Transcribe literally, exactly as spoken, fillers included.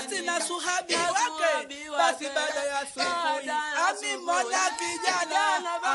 basi na suhabi wake, basi baada ya asubuhi amimona kijana